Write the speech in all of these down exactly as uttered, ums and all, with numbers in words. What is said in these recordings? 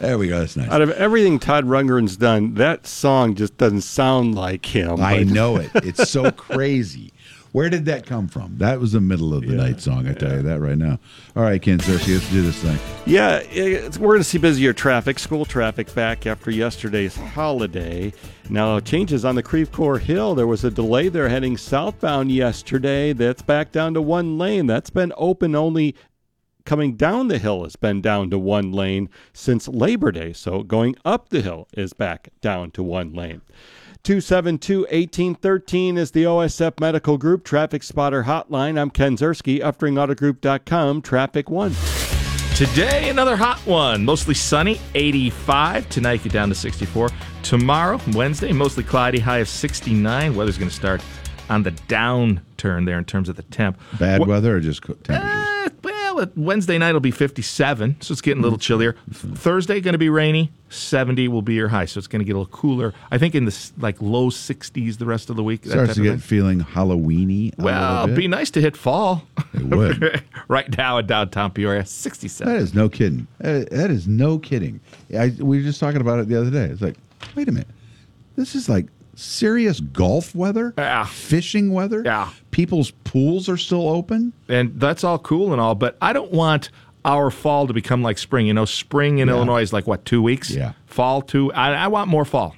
There we go. That's nice. Out of everything Todd Rundgren's done, that song just doesn't sound like him. I but- know it. It's so crazy. Where did that come from? That was the middle of the Yeah, night song, I tell yeah. you that right now. All right, Ken Cersei, let's do this thing. Yeah, it's, we're going to see busier traffic, school traffic back after yesterday's holiday. Now, changes on the Creve Coeur Hill. There was a delay there heading southbound yesterday. That's back down to one lane. That's been open only coming down the hill has been down to one lane since Labor Day. So going up the hill is back down to one lane. two seven two, one eight one three is the O S F Medical Group Traffic Spotter Hotline. I'm Ken Zerski, Uftring Auto Group dot com, Traffic One. Today, another hot one. Mostly sunny, eighty-five. Tonight, get down to sixty-four. Tomorrow, Wednesday, mostly cloudy, high of sixty-nine. Weather's going to start on the downturn there in terms of the temp. Bad Wh- weather or just co- temperatures? Uh, well, it- Wednesday night will be fifty-seven, so it's getting a little chillier. Thursday, going to be rainy. seventy will be your high, so it's going to get a little cooler. I think in the s- like low sixties the rest of the week. that Starts type to of get thing. feeling Halloween-y a Well, little it'd bit. be nice to hit fall. It would. Right now in downtown Peoria, sixty-seven. That is no kidding. That that is no kidding. I, we were just talking about it the other day. It's like, wait a minute. This is like serious golf weather? Yeah. Fishing weather? Yeah. People's pools are still open? And that's all cool and all, but I don't want our fall to become like spring. You know, spring in Yeah. Illinois is like, what, two weeks? Yeah. Fall, two. I, I want more fall.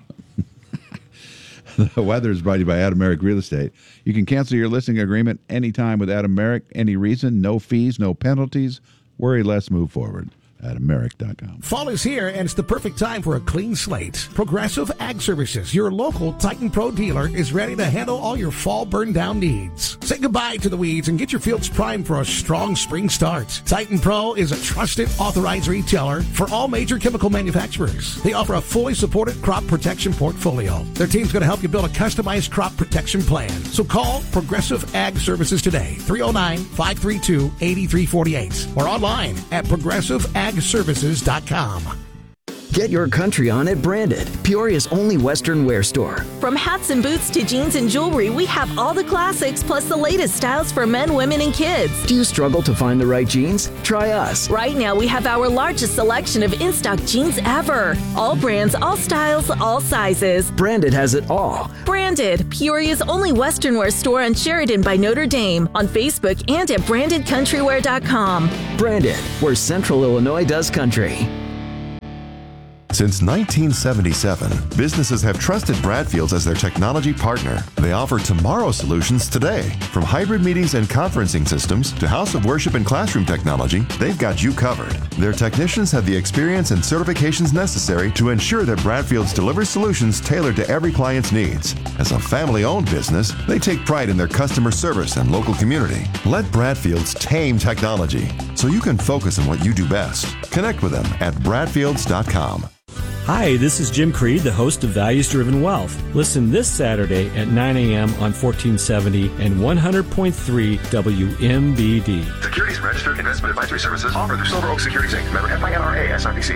The weather is brought to you by Adam Merrick Real Estate. You can cancel your listing agreement anytime with Adam Merrick, any reason, no fees, no penalties. Worry less, move forward. Adam Merrick dot com. Fall is here, and it's the perfect time for a clean slate. Progressive Ag Services, your local Titan Pro dealer, is ready to handle all your fall burn-down needs. Say goodbye to the weeds and get your fields primed for a strong spring start. Titan Pro is a trusted, authorized retailer for all major chemical manufacturers. They offer a fully supported crop protection portfolio. Their team's going to help you build a customized crop protection plan. So call Progressive Ag Services today, three oh nine, five three two, eight three four eight, or online at progressive ag services dot com. Get your country on at Branded, Peoria's only Western wear store. From hats and boots to jeans and jewelry, we have all the classics plus the latest styles for men, women, and kids. Do you struggle to find the right jeans? Try us. Right now, we have our largest selection of in-stock jeans ever. All brands, all styles, all sizes. Branded has it all. Branded, Peoria's only Western wear store on Sheridan by Notre Dame, on Facebook and at branded country wear dot com. Branded, where Central Illinois does country. Since nineteen seventy-seven, businesses have trusted Bradfield's as their technology partner. They offer tomorrow solutions today. From hybrid meetings and conferencing systems to house of worship and classroom technology, they've got you covered. Their technicians have the experience and certifications necessary to ensure that Bradfield's delivers solutions tailored to every client's needs. As a family-owned business, they take pride in their customer service and local community. Let Bradfield's tame technology so you can focus on what you do best. Connect with them at bradfields dot com. Hi, this is Jim Creed, the host of Values Driven Wealth. Listen this Saturday at nine a.m. on fourteen seventy and one hundred point three W M B D. Securities Registered Investment Advisory Services offered through Silver Oak Securities Incorporated. Member F I N R A S I P C.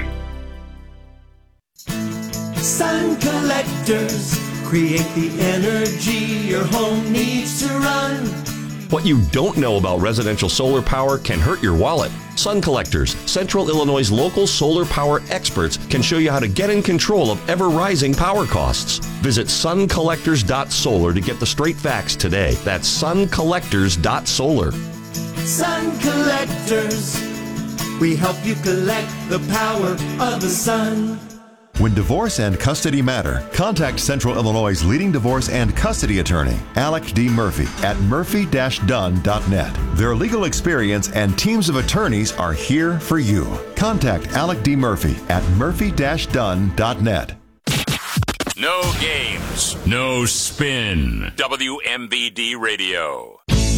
Sun collectors create the energy your home needs to run. What you don't know about residential solar power can hurt your wallet. Sun Collectors, Central Illinois' local solar power experts, can show you how to get in control of ever-rising power costs. Visit sun collectors dot solar to get the straight facts today. That's sun collectors dot solar. Sun collectors, we help you collect the power of the sun. When divorce and custody matter, contact Central Illinois' leading divorce and custody attorney, Alec D. Murphy, at murphy dash dunn dot net. Their legal experience and teams of attorneys are here for you. Contact Alec D. Murphy at murphy dash dunn dot net. No games, no spin. W M B D Radio.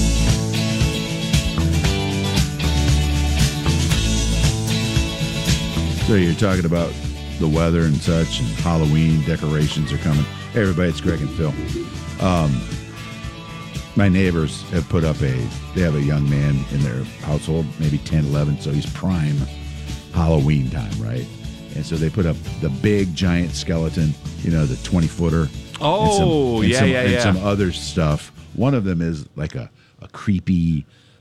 So you're talking about the weather and such, and Halloween decorations are coming. Hey, everybody, it's Greg and Phil. Um, my neighbors have put up a, they have a young man in their household, maybe ten, eleven, so he's prime Halloween time, right? And so they put up the big, giant skeleton, you know, the twenty-footer. Oh, and some, and yeah, some, yeah, and yeah. some other stuff. One of them is like a, a creepy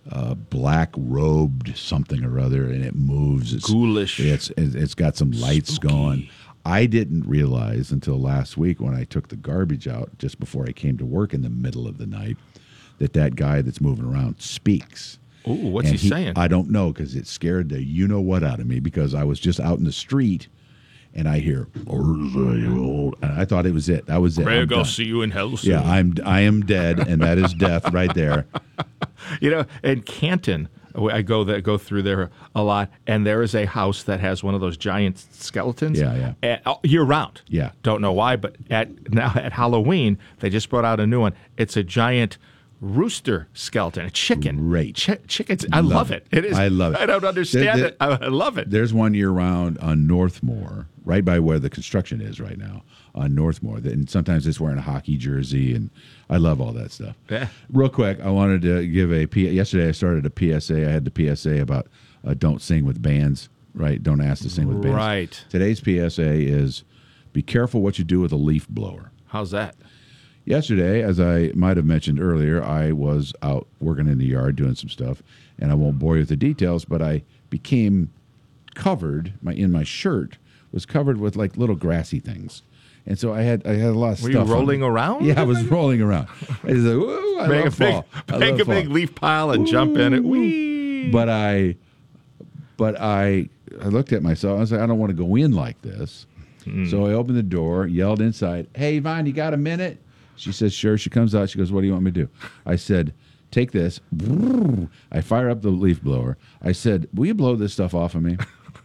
uh, black robed something or other, and it moves. It's ghoulish. It's it's got some lights Spooky. going. I didn't realize until last week when I took the garbage out just before I came to work in the middle of the night that that guy that's moving around speaks. Ooh, what's And he, saying? I don't know, because it scared the you-know-what out of me, because I was just out in the street, and I hear, and I thought it was it. That was it. Greg, I'm I'll done. see you in hell soon. Yeah, I'm I am dead, and that is death right there. You know, in Canton, I go there, go through there a lot, and there is a house that has one of those giant skeletons. Yeah, yeah. And, oh, year round. Yeah. Don't know why, but at now at Halloween, they just brought out a new one. It's a giant rooster skeleton, a chicken. Great. Ch- chickens. I love, it. It is. I love it. I don't understand There- there- it. I, I love it. There's one year-round on Northmore, right by where the construction is right now, on Northmore. That- And sometimes it's wearing a hockey jersey, and I love all that stuff. Yeah. Real quick, I wanted to give a P- yesterday I started a P S A. I had the P S A about uh, don't sing with bands, right? Don't ask to sing with bands. Right. Today's P S A is be careful what you do with a leaf blower. How's that? Yesterday, as I might have mentioned earlier, I was out working in the yard doing some stuff, and I won't bore you with the details, but I became covered, my in my shirt was covered with like little grassy things. And so I had I had a lot of Were stuff. you rolling on me. around? Yeah, I was rolling around. I was like, woo, I Make love a fall. big, I make love a big fall. leaf pile and jump in it. Whee! But I, but I, I looked at myself. I was like, I don't want to go in like this. Hmm. So I opened the door, yelled inside, "Hey, Yvonne, you got a minute?" She says, "Sure." She comes out. She goes, "What do you want me to do?" I said, "Take this." I fire up the leaf blower. I said, "Will you blow this stuff off of me?"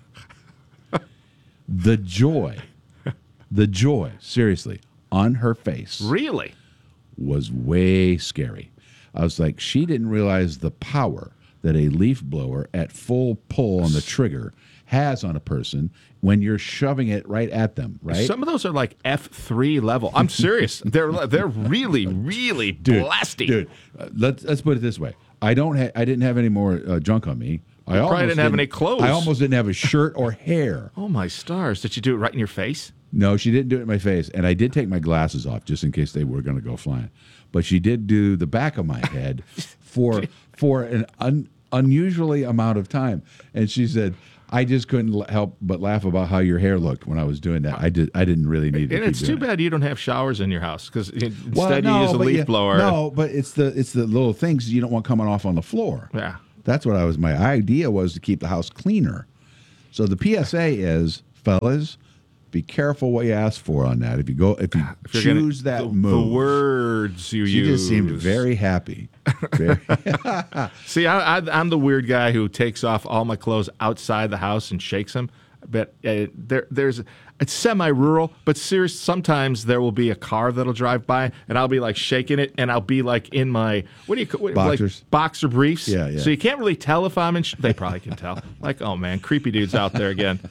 The joy, the joy, seriously, on her face. Really? Was way scary. I was like, she didn't realize the power that a leaf blower at full pull on the trigger has on a person when you're shoving it right at them, right? Some of those are like F three level. I'm serious. they're they're really really dude, blasty. Dude, uh, let's let's put it this way. I don't ha- I didn't have any more uh, junk on me. I You almost probably didn't have any clothes. I almost didn't have a shirt or hair. Oh my stars! Did you do it right in your face? No, she didn't do it in my face, and I did take my glasses off just in case they were going to go flying. But she did do the back of my head for for an un, unusually amount of time, and she said, "I just couldn't l- help but laugh about how your hair looked when I was doing that. I did. I didn't really need to." And keep it's too doing it. bad you don't have showers in your house because instead Well, you no, use a but leaf yeah, blower. No, but it's the it's the little things you don't want coming off on the floor. Yeah. That's what I was. My idea was to keep the house cleaner. So the P S A is, fellas, be careful what you ask for on that. If you go, if you If you're gonna- choose that the, move, the words you she use. just seemed very happy. Very, See, I, I, I'm the weird guy who takes off all my clothes outside the house and shakes them. But uh, there, there's it's semi-rural, but serious. Sometimes there will be a car that'll drive by, and I'll be like shaking it, and I'll be like in my what do you call what, Boxers. like boxer briefs. Yeah, yeah. So you can't really tell if I'm in. Sh- they probably can tell. Like, oh man, creepy dude's out there again.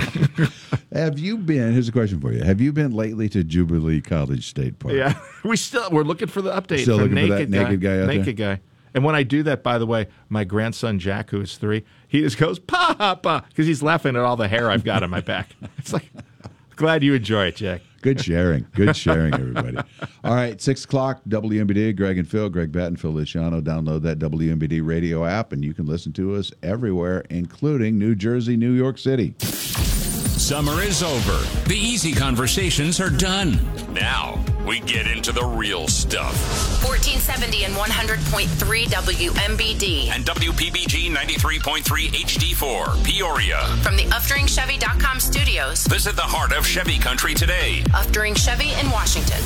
have you been? Here's a question for you. Have you been lately to Jubilee College State Park? Yeah, we still we're looking for the update. Still for looking for naked that naked guy out there? naked guy. And when I do that, by the way, my grandson Jack, who is three, he just goes Papa because he's laughing at all the hair I've got on my back. It's like, glad you enjoy it, Jack. Good sharing. Good sharing, everybody. All right, six o'clock, W M B D, Greg and Phil, Greg Batten, Phil Liciano. Download that W M B D radio app, and you can listen to us everywhere, including New Jersey, New York City. Summer is over. The easy conversations are done. Now we get into the real stuff. fourteen seventy and one hundred point three W M B D. And W P B G ninety-three point three H D four, Peoria. From the Uftering Chevy dot com studios. Visit the heart of Chevy country today. Uftering Chevy in Washington.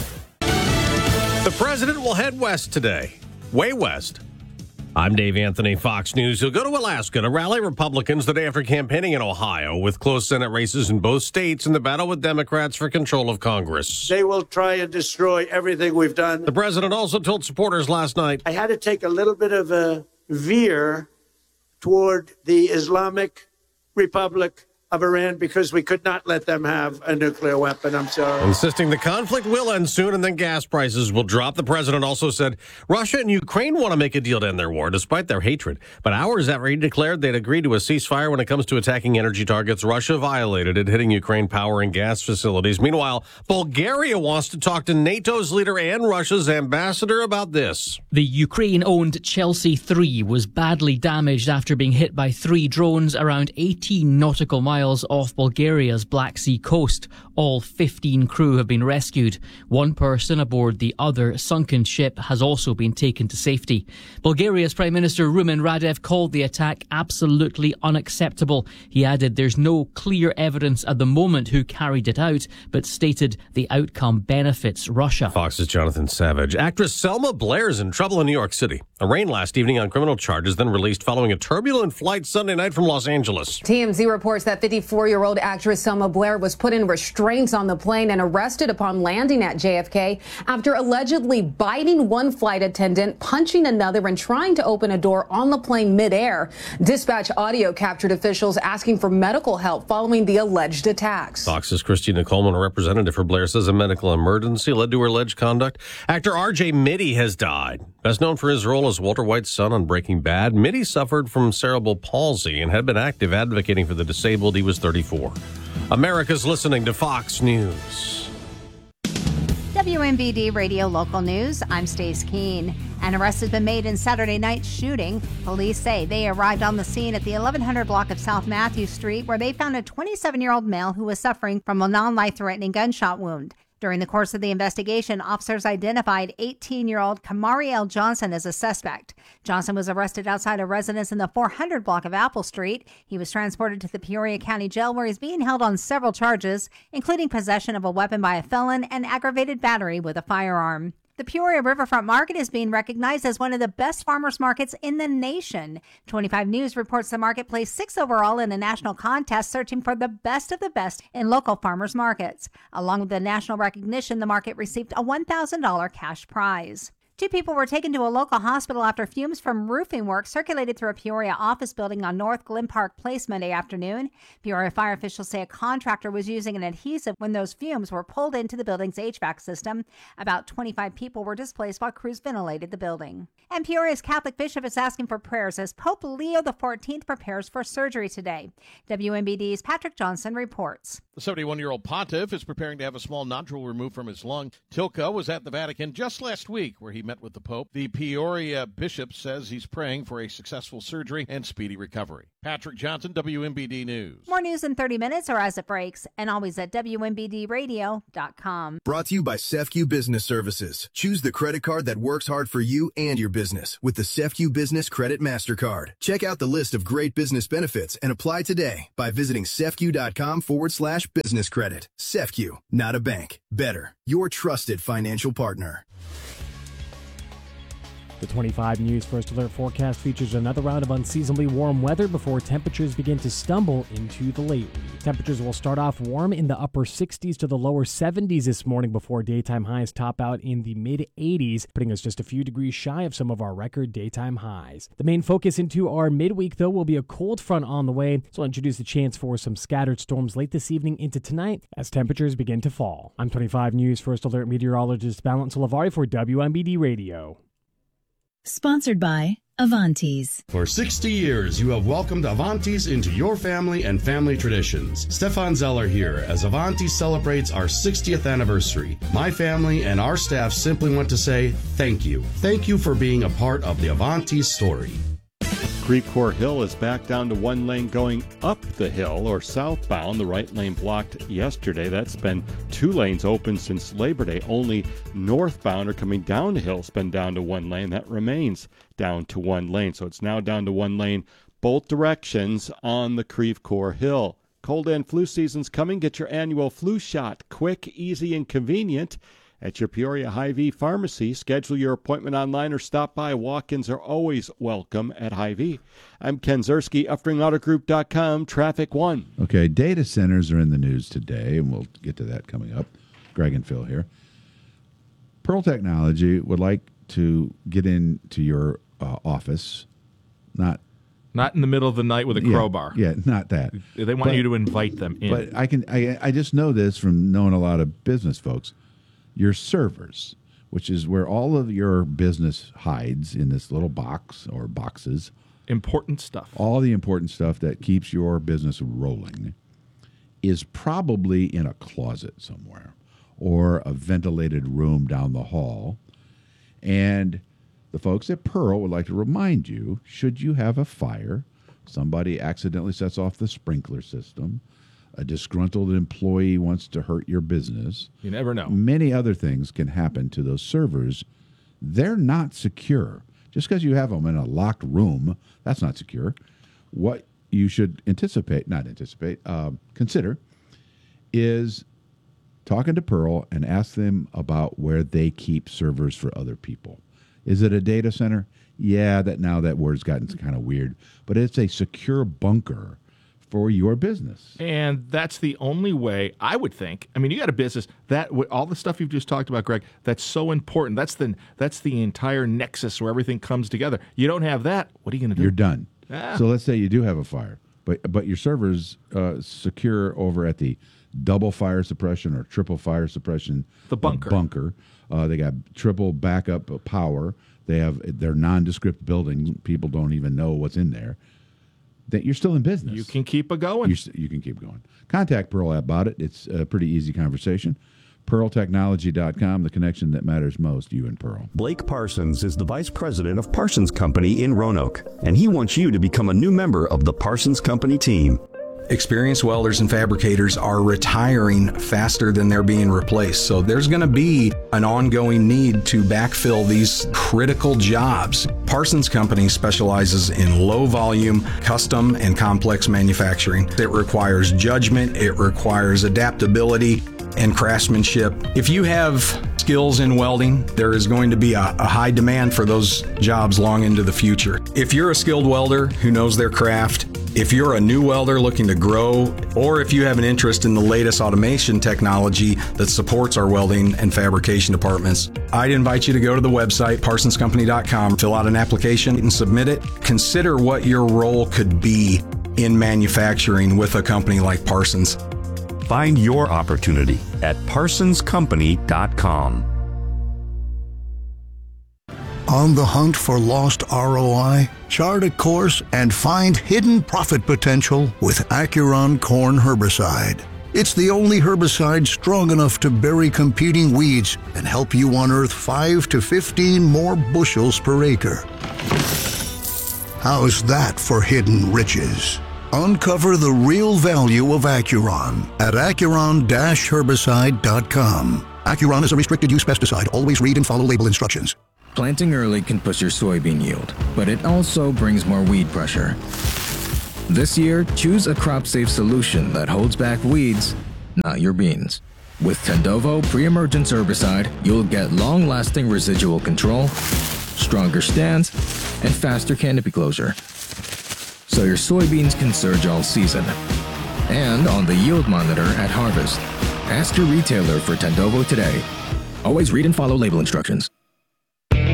The president will head west today. Way west. I'm Dave Anthony, Fox News. He'll go to Alaska to rally Republicans the day after campaigning in Ohio with close Senate races in both states in the battle with Democrats for control of Congress. They will try and destroy everything we've done. The president also told supporters last night, I had to take a little bit of a veer toward the Islamic Republic of Iran because we could not let them have a nuclear weapon. I'm sorry. Insisting the conflict will end soon and then gas prices will drop. The president also said Russia and Ukraine want to make a deal to end their war, despite their hatred. But hours after he declared they'd agreed to a ceasefire when it comes to attacking energy targets, Russia violated it, hitting Ukraine power and gas facilities. Meanwhile, Bulgaria wants to talk to NATO's leader and Russia's ambassador about this. The Ukraine-owned Chelsea three was badly damaged after being hit by three drones around eighteen nautical miles off Bulgaria's Black Sea coast. All fifteen crew have been rescued. One person aboard the other sunken ship has also been taken to safety. Bulgaria's Prime Minister Rumen Radev called the attack absolutely unacceptable. He added there's no clear evidence at the moment who carried it out, but stated the outcome benefits Russia. Fox's Jonathan Savage. Actress Selma Blair is in trouble in New York City. Arraigned last evening on criminal charges, then released following a turbulent flight Sunday night from Los Angeles. T M Z reports that fifty-four-year-old actress Selma Blair was put in restraints on the plane and arrested upon landing at J F K after allegedly biting one flight attendant, punching another, and trying to open a door on the plane midair. Dispatch audio captured officials asking for medical help following the alleged attacks. Fox's Christina Coleman, a representative for Blair, says a medical emergency led to her alleged conduct. Actor R J Mitty has died. Best known for his role as Walter White's son on Breaking Bad, Mitty suffered from cerebral palsy and had been active advocating for the disabled. He was thirty-four. America's listening to Fox News. W M B D Radio Local News. I'm Stace Keene. An arrest has been made in Saturday night's shooting. Police say they arrived on the scene at the eleven hundred block of South Matthew Street, where they found a twenty-seven-year-old male who was suffering from a non-life-threatening gunshot wound. During the course of the investigation, officers identified eighteen-year-old Kamariel Johnson as a suspect. Johnson was arrested outside a residence in the four hundred block of Apple Street. He was transported to the Peoria County Jail, where he's being held on several charges, including possession of a weapon by a felon and aggravated battery with a firearm. The Peoria Riverfront Market is being recognized as one of the best farmers markets in the nation. twenty-five News reports the market placed sixth overall in a national contest searching for the best of the best in local farmers markets. Along with the national recognition, the market received a one thousand dollars cash prize. Two people were taken to a local hospital after fumes from roofing work circulated through a Peoria office building on North Glen Park Place Monday afternoon. Peoria fire officials say a contractor was using an adhesive when those fumes were pulled into the building's H V A C system. About twenty-five people were displaced while crews ventilated the building. And Peoria's Catholic bishop is asking for prayers as Pope Leo the fourteenth prepares for surgery today. W M B D's Patrick Johnson reports. The seventy-one-year-old pontiff is preparing to have a small nodule removed from his lung. Tilka was at the Vatican just last week, where he met with the Pope. The Peoria bishop says he's praying for a successful surgery and speedy recovery. Patrick Johnson, W M B D News. More news in thirty minutes or as it breaks, and always at W M B D radio dot com. Brought to you by Sefcu Business Services. Choose the credit card that works hard for you and your business with the Sefcu Business Credit MasterCard. Check out the list of great business benefits and apply today by visiting sefcu.com forward slash business credit. Sefcu, not a bank. Better, your trusted financial partner. The twenty-five News First Alert forecast features another round of unseasonably warm weather before temperatures begin to stumble into the late week. Temperatures will start off warm in the upper sixties to the lower seventies this morning before daytime highs top out in the mid eighties, putting us just a few degrees shy of some of our record daytime highs. The main focus into our midweek, though, will be a cold front on the way, so I'll introduce the chance for some scattered storms late this evening into tonight as temperatures begin to fall. I'm twenty-five News First Alert meteorologist Balance Olavari for W M B D Radio. Sponsored by Avantis. For sixty years, you have welcomed Avantis into your family and family traditions. Stefan Zeller here as Avantis celebrates our sixtieth anniversary. My family and our staff simply want to say thank you. Thank you for being a part of the Avantis story. Creve Coeur Hill is back down to one lane going up the hill or southbound. The right lane blocked yesterday. That's been two lanes open since Labor Day. Only northbound or coming down the hill has been down to one lane. That remains down to one lane. So it's now down to one lane both directions on the Creve Coeur Hill. Cold and flu season's coming. Get your annual flu shot quick, easy, and convenient at your Peoria Hy-Vee pharmacy. Schedule your appointment online or stop by. Walk-ins are always welcome at Hy-Vee. I'm Ken Zerski, Uftring Auto Group dot com, Traffic One. Okay, data centers are in the news today, and we'll get to that coming up. Greg and Phil here. Pearl Technology would like to get into your uh, office, not Not in the middle of the night with a crowbar. Yeah, yeah not that. They want but, you to invite them in. But I can I, I just know this from knowing a lot of business folks. Your servers, which is where all of your business hides in this little box or boxes. Important stuff. All the important stuff that keeps your business rolling is probably in a closet somewhere or a ventilated room down the hall. And the folks at Pearl would like to remind you, should you have a fire, somebody accidentally sets off the sprinkler system, a disgruntled employee wants to hurt your business. You never know. Many other things can happen to those servers. They're not secure. Just because you have them in a locked room, that's not secure. What you should anticipate, not anticipate, um, consider, is talking to Pearl and ask them about where they keep servers for other people. Is it a data center? Yeah, that now that word's gotten kind of weird, but it's a secure bunker for your business. And that's the only way, I would think. I mean, you got a business that all the stuff you've just talked about, Greg, that's so important. That's the that's the entire nexus where everything comes together. You don't have that, what are you going to do? You're done. Ah. So let's say you do have a fire, but but your server's uh, secure over at the double fire suppression or triple fire suppression the bunker. Uh, bunker. Uh, they got triple backup power. They have their nondescript buildings. People don't even know what's in there. That you're still in business. You can keep it going. You, you can keep going. Contact Pearl about it. It's a pretty easy conversation. pearl technology dot com, the connection that matters most, you and Pearl. Blake Parsons is the vice president of Parsons Company in Roanoke, and he wants you to become a new member of the Parsons Company team. Experienced welders and fabricators are retiring faster than they're being replaced. So there's going to be an ongoing need to backfill these critical jobs. Parsons Company specializes in low volume, custom, and complex manufacturing. It requires judgment, it requires adaptability and craftsmanship. If you have skills in welding, there is going to be a, a high demand for those jobs long into the future. If you're a skilled welder who knows their craft, if you're a new welder looking to grow, or if you have an interest in the latest automation technology that supports our welding and fabrication departments, I'd invite you to go to the website, parsons company dot com, fill out an application and submit it. Consider what your role could be in manufacturing with a company like Parsons. Find your opportunity at parsons company dot com. On the hunt for lost R O I? Chart a course and find hidden profit potential with Acuron Corn Herbicide. It's the only herbicide strong enough to bury competing weeds and help you unearth five to fifteen more bushels per acre. How's that for hidden riches? Uncover the real value of Acuron at acuron dash herbicide dot com. Acuron is a restricted use pesticide. Always read and follow label instructions. Planting early can push your soybean yield, but it also brings more weed pressure. This year, choose a crop-safe solution that holds back weeds, not your beans. With Tendovo pre-emergence herbicide, you'll get long-lasting residual control, stronger stands, and faster canopy closure. So your soybeans can surge all season. And on the yield monitor at harvest. Ask your retailer for Tendovo today. Always read and follow label instructions.